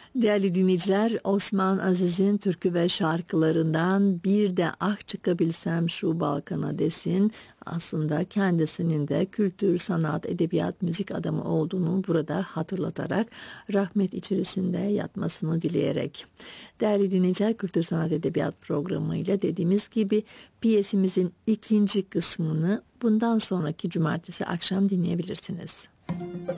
Değerli dinleyiciler, Osman Aziz'in türkü ve şarkılarından bir de ah çıkabilsem şu Balkan'a desin, aslında kendisinin de kültür, sanat, edebiyat, müzik adamı olduğunu burada hatırlatarak rahmet içerisinde yatmasını dileyerek. Değerli dinleyiciler, Kültür Sanat Edebiyat programı ile dediğimiz gibi piyesimizin ikinci kısmını bundan sonraki cumartesi akşam dinleyebilirsiniz.